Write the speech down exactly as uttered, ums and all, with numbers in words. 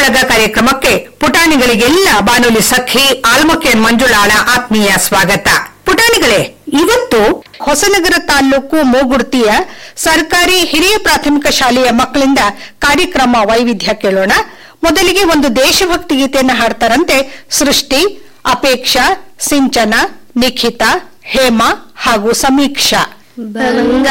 ಬಳಗ ಕಾರ್ಯಕ್ರಮಕ್ಕೆ ಪುಟಾಣಿಗಳಿಗೆಲ್ಲ ಬಾನುಲಿ ಸಖಿ ಆಲ್ಮಕ್ಕೆ ಮಂಜುಳಾಳ ಆತ್ಮೀಯ ಸ್ವಾಗತ. ಪುಟಾಣಿಗಳೇ, ಇವತ್ತು ಹೊಸನಗರ ತಾಲೂಕು ಮೂಗುಡ್ತಿಯ ಸರ್ಕಾರಿ ಹಿರಿಯ ಪ್ರಾಥಮಿಕ ಶಾಲೆಯ ಮಕ್ಕಳಿಂದ ಕಾರ್ಯಕ್ರಮ ವೈವಿಧ್ಯ ಕೇಳೋಣ. ಮೊದಲಿಗೆ ಒಂದು ದೇಶಭಕ್ತಿ ಗೀತೆಯನ್ನು ಹಾಡ್ತಾರಂತೆ ಸೃಷ್ಟಿ, ಅಪೇಕ್ಷಾ, ಸಿಂಚನ, ನಿಖಿತಾ, ಹೇಮಾ ಹಾಗೂ ಸಮೀಕ್ಷಾ.